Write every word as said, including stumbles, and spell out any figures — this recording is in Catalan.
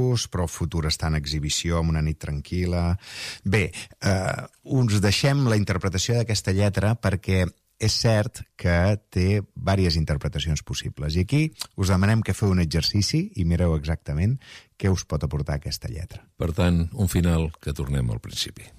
mesos, però el futur està en exhibició amb una nit tranquil·la. Bé, eh, us deixem la interpretació d'aquesta lletra perquè és cert que té diverses interpretacions possibles. I aquí us demanem que feu un exercici i mireu exactament què us pot aportar aquesta lletra. Per tant, un final que tornem al principi.